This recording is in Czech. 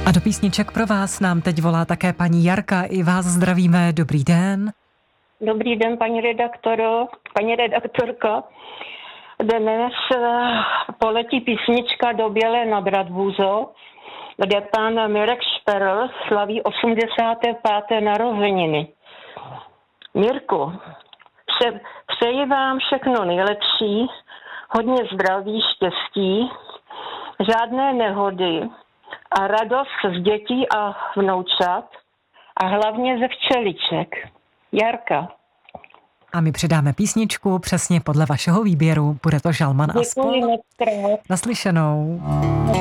A do písniček pro vás nám teď volá také paní Jarka. I vás zdravíme. Dobrý den. Dobrý den, paní redaktorko. Dnes poletí písnička Do Bělé nad Radbuzou, kde pan Mirek Šperl slaví 85. narozeniny. Mirku, přeji vám všechno nejlepší, hodně zdraví, štěstí, žádné nehody a radost z dětí a vnoučat a hlavně ze včeliček. Jarka. A my přidáme písničku přesně podle vašeho výběru. Bude to Žalman a spol. Děkuji moc krát. Naslyšenou.